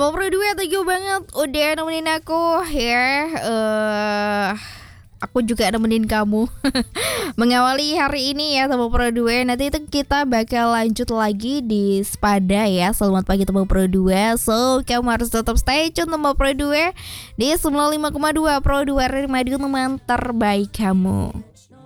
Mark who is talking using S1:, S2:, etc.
S1: Temu Pro 2, thank you banget udah nemenin aku ya. Aku juga nemenin kamu mengawali hari ini ya Temu Pro 2. Nanti itu kita bakal lanjut lagi di Spada ya. Selamat pagi Temu Pro 2. So kamu harus tetap stay tune Temu Pro 2 di 95,2 Pro 2 Radio teman terbaik kamu.